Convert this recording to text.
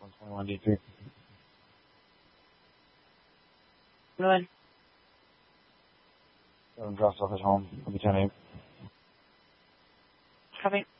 21D2. Good. Drops off at home. I'll be 10-8. Copy.